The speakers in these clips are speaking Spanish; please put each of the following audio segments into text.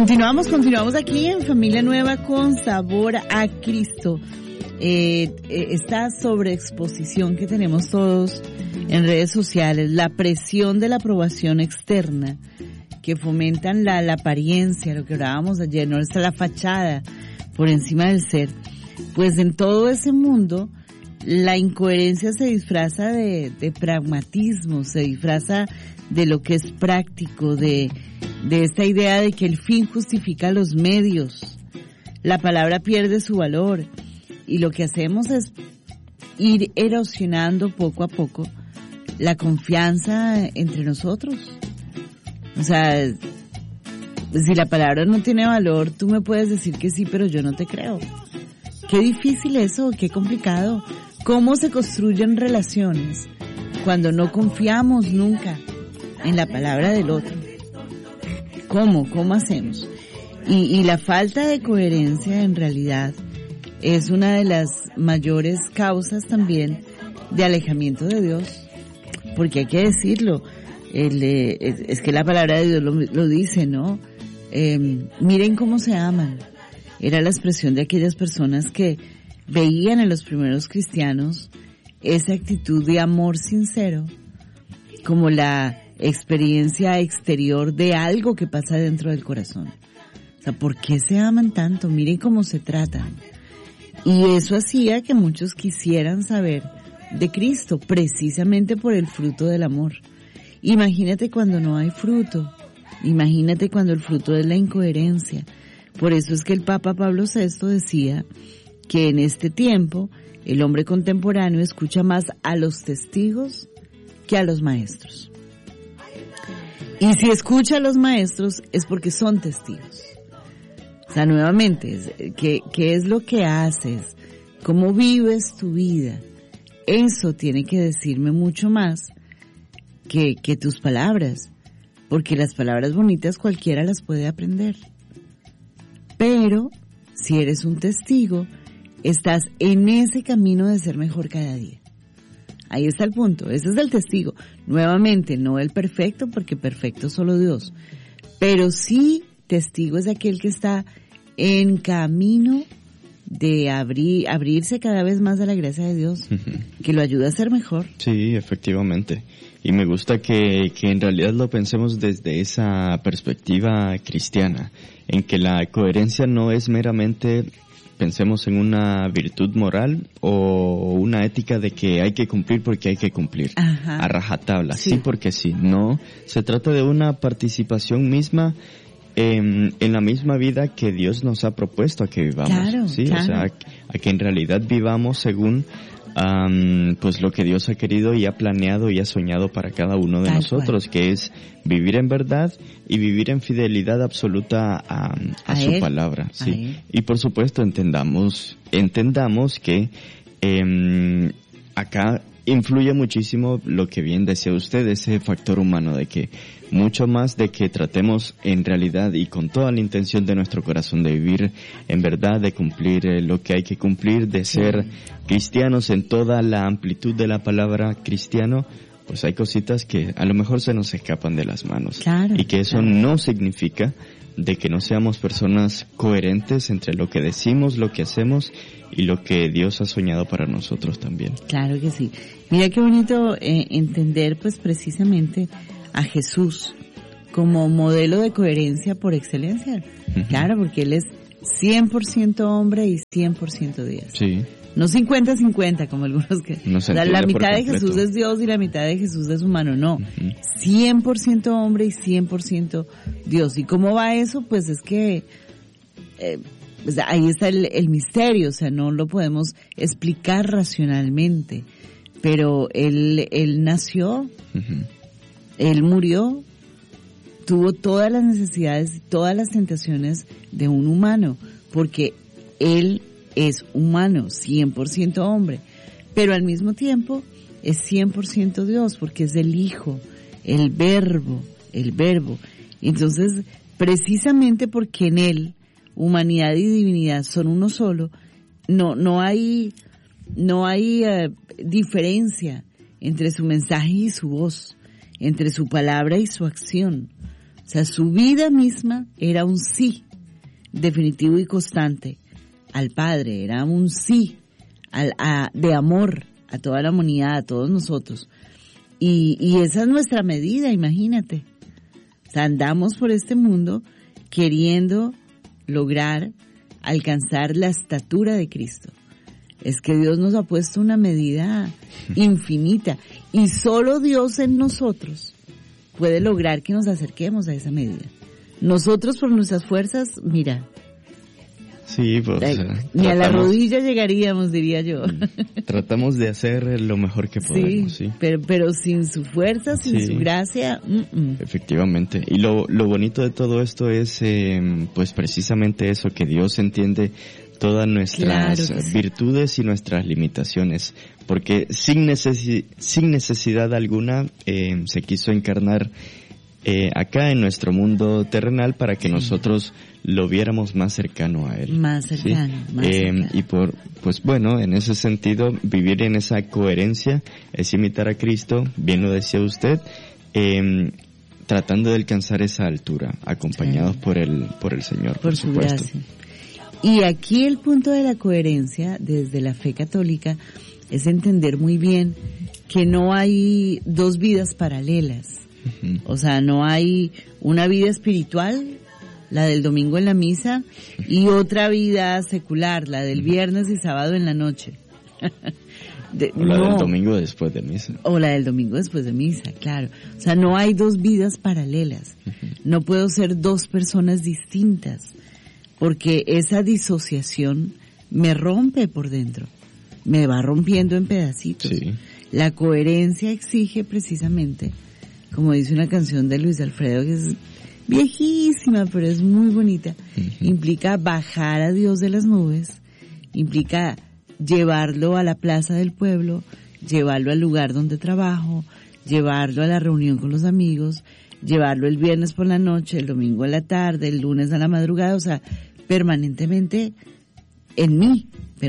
Continuamos aquí en Familia Nueva con Sabor a Cristo. Esta sobreexposición que tenemos todos en redes sociales, la presión de la aprobación externa, que fomentan la apariencia, lo que hablábamos ayer, no está la fachada por encima del ser. Pues en todo ese mundo, la incoherencia se disfraza de pragmatismo, se disfraza de lo que es práctico, de esta idea de que el fin justifica los medios. La palabra pierde su valor y lo que hacemos es ir erosionando poco a poco la confianza entre nosotros. O sea, si la palabra no tiene valor, tú me puedes decir que sí, pero yo no te creo. Qué difícil eso, qué complicado. ¿Cómo se construyen relaciones cuando no confiamos nunca en la palabra del otro? ¿Cómo hacemos? Y la falta de coherencia en realidad es una de las mayores causas también de alejamiento de Dios, porque hay que decirlo, es que la palabra de Dios lo dice, ¿no? Miren cómo se aman. Era la expresión de aquellas personas que veían en los primeros cristianos esa actitud de amor sincero como la experiencia exterior de algo que pasa dentro del corazón. O sea, ¿por qué se aman tanto? Miren cómo se tratan. Y eso hacía que muchos quisieran saber de Cristo, precisamente por el fruto del amor. Imagínate cuando no hay fruto. Imagínate cuando el fruto es la incoherencia. Por eso es que el Papa Pablo VI decía que en este tiempo el hombre contemporáneo escucha más a los testigos que a los maestros. Y si escucha a los maestros es porque son testigos. O sea, nuevamente, ¿qué es lo que haces? ¿Cómo vives tu vida? Eso tiene que decirme mucho más que tus palabras, porque las palabras bonitas cualquiera las puede aprender. Pero, si eres un testigo, estás en ese camino de ser mejor cada día. Ahí está el punto, ese es el testigo. Nuevamente, no el perfecto, porque perfecto es solo Dios. Pero sí, testigo es aquel que está en camino de abrirse cada vez más a la gracia de Dios, que lo ayuda a ser mejor. Sí, efectivamente. Y me gusta que en realidad lo pensemos desde esa perspectiva cristiana, en que la coherencia no es meramente, pensemos en una virtud moral o una ética de que hay que cumplir porque hay que cumplir. Ajá. A rajatabla, sí porque sí. No, se trata de una participación misma en la misma vida que Dios nos ha propuesto a que vivamos. Claro, sí, claro. O sea, a que en realidad vivamos según pues lo que Dios ha querido y ha planeado y ha soñado para cada uno de nosotros, que es vivir en verdad y vivir en fidelidad absoluta a su palabra, sí. Y por supuesto entendamos que acá influye muchísimo lo que bien decía usted, ese factor humano, de que mucho más de que tratemos en realidad y con toda la intención de nuestro corazón de vivir en verdad, de cumplir lo que hay que cumplir, de ser cristianos en toda la amplitud de la palabra cristiano, pues hay cositas que a lo mejor se nos escapan de las manos. Claro, y que eso no significa de que no seamos personas coherentes entre lo que decimos, lo que hacemos y lo que Dios ha soñado para nosotros también. Claro que sí. Mira qué bonito entender pues precisamente a Jesús como modelo de coherencia por excelencia. Claro, porque Él es 100% hombre y 100% Dios. Sí. No 50-50 como algunos que... No, la mitad de Jesús es Dios y la mitad de Jesús es humano, no. 100% hombre y 100% Dios. ¿Y cómo va eso? Pues es que pues ahí está el misterio, o sea, no lo podemos explicar racionalmente. Pero Él nació, Él murió, tuvo todas las necesidades, todas las tentaciones de un humano, porque Él es humano, 100% hombre, pero al mismo tiempo es 100% Dios, porque es el Hijo, el Verbo. Entonces, precisamente porque en Él, humanidad y divinidad son uno solo, no hay diferencia entre su mensaje y su voz, entre su palabra y su acción. O sea, su vida misma era un sí definitivo y constante al Padre, era un sí de amor a toda la humanidad, a todos nosotros. Y esa es nuestra medida, imagínate. O sea, andamos por este mundo queriendo lograr alcanzar la estatura de Cristo. Es que Dios nos ha puesto una medida infinita y solo Dios en nosotros puede lograr que nos acerquemos a esa medida. Nosotros por nuestras fuerzas, mira, sí, pues, ni a la rodilla llegaríamos, diría yo. Tratamos de hacer lo mejor que podemos, sí. Pero sin su fuerza, sin su gracia. Efectivamente. Y lo bonito de todo esto es, pues precisamente eso, que Dios entiende todas nuestras virtudes y nuestras limitaciones, porque sin necesidad alguna se quiso encarnar acá en nuestro mundo terrenal para que nosotros lo viéramos más cercano a Él. Más cercano, ¿sí? más cercano. Y pues bueno, en ese sentido, vivir en esa coherencia es imitar a Cristo, bien lo decía usted, tratando de alcanzar esa altura, acompañados por el Señor, por supuesto. Gracia. Y aquí el punto de la coherencia, desde la fe católica, es entender muy bien que no hay dos vidas paralelas. Uh-huh. O sea, no hay una vida espiritual, la del domingo en la misa, y otra vida secular, la del viernes y sábado en la noche. O la del domingo después de misa. O la del domingo después de misa, claro. O sea, no hay dos vidas paralelas. Uh-huh. No puedo ser dos personas distintas, porque esa disociación me rompe por dentro, me va rompiendo en pedacitos. Sí. La coherencia exige precisamente, como dice una canción de Luis Alfredo, que es viejísima, pero es muy bonita, implica bajar a Dios de las nubes, implica llevarlo a la plaza del pueblo, llevarlo al lugar donde trabajo, llevarlo a la reunión con los amigos, llevarlo el viernes por la noche, el domingo a la tarde, el lunes a la madrugada, o sea, permanentemente en mí.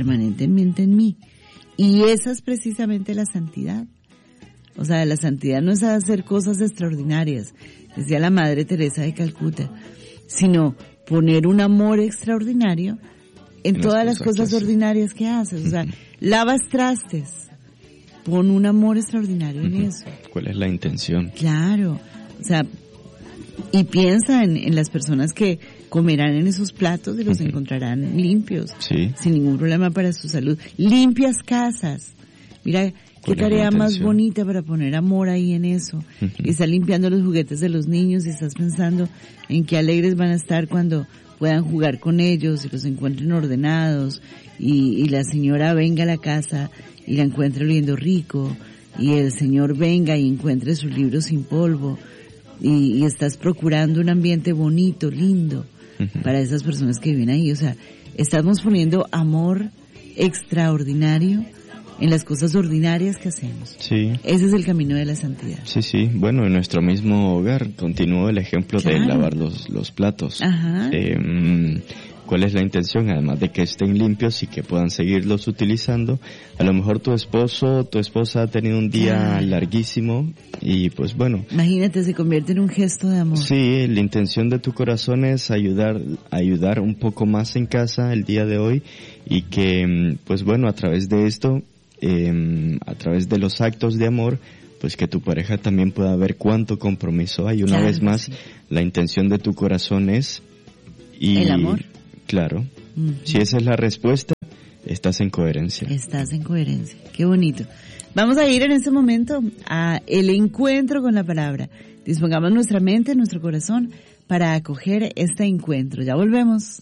Y esa es precisamente la santidad. O sea, la santidad no es hacer cosas extraordinarias, decía la Madre Teresa de Calcuta, sino poner un amor extraordinario en todas las cosas ordinarias que haces. O sea, lavas trastes, pon un amor extraordinario en eso. ¿Cuál es la intención? Claro, o sea, y piensa en las personas que comerán en esos platos y los encontrarán limpios, sin ningún problema para su salud. Limpias casas. Mira, qué tarea más bonita para poner amor ahí en eso. Y estás limpiando los juguetes de los niños y estás pensando en qué alegres van a estar cuando puedan jugar con ellos y los encuentren ordenados y la señora venga a la casa y la encuentre oliendo rico y el señor venga y encuentre sus libros sin polvo y estás procurando un ambiente bonito, lindo para esas personas que viven ahí. O sea, estamos poniendo amor extraordinario en las cosas ordinarias que hacemos. Sí. Ese es el camino de la santidad. Sí. Bueno, en nuestro mismo hogar continúa el ejemplo de lavar los platos. Ajá. ¿Cuál es la intención? Además de que estén limpios y que puedan seguirlos utilizando. A lo mejor tu esposo o tu esposa ha tenido un día larguísimo y pues bueno. Imagínate, se convierte en un gesto de amor. Sí, la intención de tu corazón es ayudar un poco más en casa el día de hoy y que pues bueno, a través de esto, a través de los actos de amor, pues que tu pareja también pueda ver cuánto compromiso hay. Una vez más, la intención de tu corazón es el amor. Claro. Si esa es la respuesta, estás en coherencia. Estás en coherencia. Qué bonito. Vamos a ir en este momento a el encuentro con la palabra. Dispongamos nuestra mente, nuestro corazón para acoger este encuentro. Ya volvemos.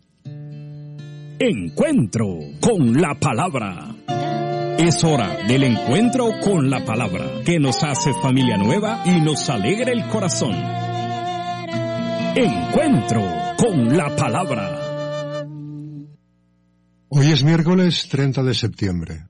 Encuentro con la palabra. Es hora del encuentro con la palabra, que nos hace familia nueva y nos alegra el corazón. Encuentro con la palabra. Hoy es miércoles 30 de septiembre.